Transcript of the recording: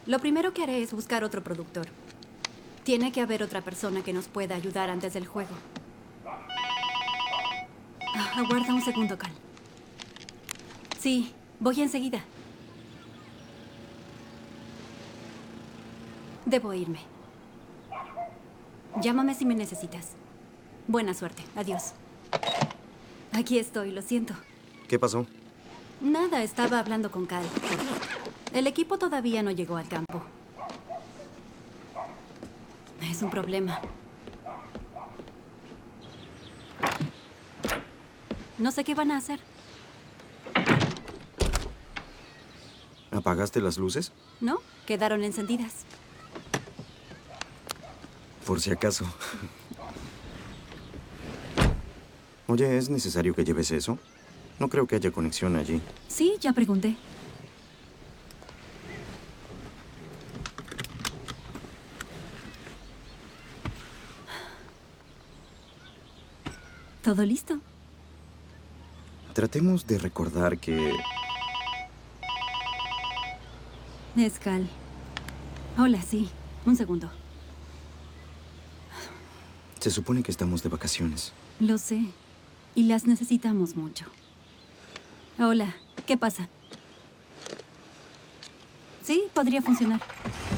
Lo primero que haré es buscar otro productor. Tiene que haber otra persona que nos pueda ayudar antes del juego. Aguarda un segundo, Cal. Sí, voy enseguida. Debo irme. Llámame si me necesitas. Buena suerte. Adiós. Aquí estoy, lo siento. ¿Qué pasó? Nada, estaba hablando con Cal. El equipo todavía no llegó al campo. Es un problema. No sé qué van a hacer. ¿Apagaste las luces? ¿No? Quedaron encendidas. Por si acaso. Oye, ¿es necesario que lleves eso? No creo que haya conexión allí. Sí, ya pregunté. ¿Todo listo? Tratemos de recordar que... Es Cal. Hola, sí. Un segundo. Se supone que estamos de vacaciones. Lo sé. Y las necesitamos mucho. Hola. ¿Qué pasa? Sí, podría funcionar.